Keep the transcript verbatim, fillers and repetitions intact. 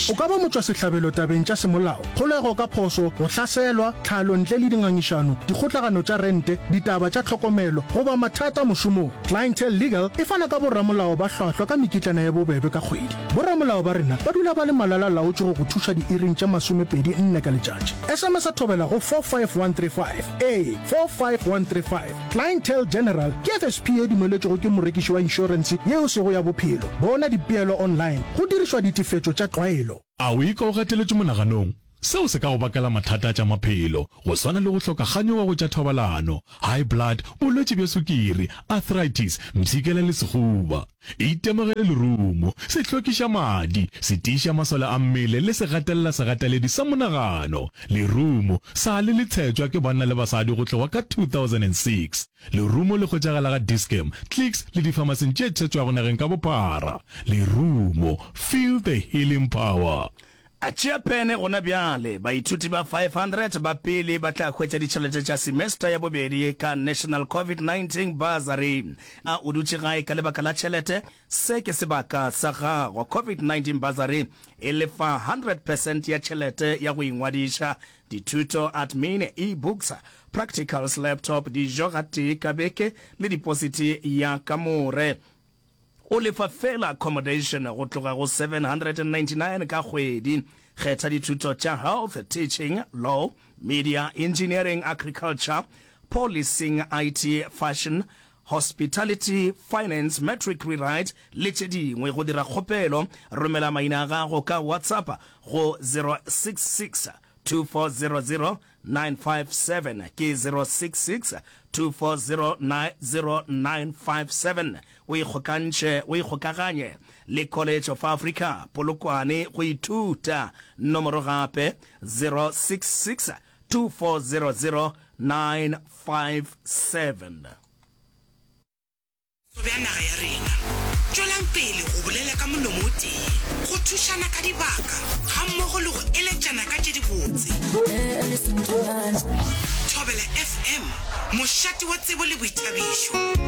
o ka ba motswa sehlabelo tabeng tša semolao, kgolego ka phoso, go hlaselwa, tlhalo ntle le dingangišano, dikgotlagano tša rente, ditaba tša tlhokomelo goba mathata mošomong. Clientele Legal e fana ka borramolao ba hlwahlwa ka mekitlana ya bobebe ka kgwedi. Borramolao ba rena ba dula ba le malala laotše go go thuša diiring tša masomepedi nne ka letšatši. S M S a thobela go four five one three five a four five one three five. Clientele General ke F S P e dumeletšego ke morekiši wa inšorense yeo sego ya bophelo. Bona dipeelo online go dirišwa ditefetšo tša tlwaelo. A o ika o gateletše monaganong? Seo se ka go bakela mathata tša maphelo, go swana le go hloka kganyo wa go tša thobalano, high blood, bolwetši bja sukiri, arthritis, mtshikela le sekhuba. Itemagele lerumo, se hlokiša madi, se tiiša masole a mmele le se gatelela segateledi sa monagano. Lerumo sa le letshetšwa ke banna le basadi go tloga ka two thousand six. Lerumo le khotšagala ga Dischem, Clicks le dipharmaseng tše tšhetšwago nageng ka bophara. Lerumo, feel the healing power. A tšea pene gona bjale baithuti ba five hundred ba pele ba tla hwetša ditšhelete tša semester ya bobedi ka National COVID nineteen Bursary. A o dutše gae ka lebaka la tšhelete, se ke sebaka sa gago. COVID nineteen Bursary e lefa one hundred percent ya tšhelete ya go ingwadiša, dithuto, admin, e-books, practicals, laptop, dijo gate ka beke le depositi ya kamore. O lefa fela accommodation go tloga go seven hundred ninety-nine ka kgwedi. Kgetha dithuto tša health, teaching, law, media, engineering, agriculture, policing, I T, fashion, hospitality, finance, metric rewrite le tše dingwe. Go dira kgopelo romela maina a gago ka WhatsApp go zero six six two four zero zero nine five seven ke zero six six two four zero nine zero nine five seven. O ikgokantše o ikgokaganye le College of Africa Polokwane go ithuta. Nomoro gape zero six six two four zero zero nine five seven. Bja naga ya rena tšwelang pele go bolela ka molomo o tee, go thušana ka dibaka ga mmogo le go eletšana ka tše dibotse. Thobela F M, mošate wa tsebo le boithabišo.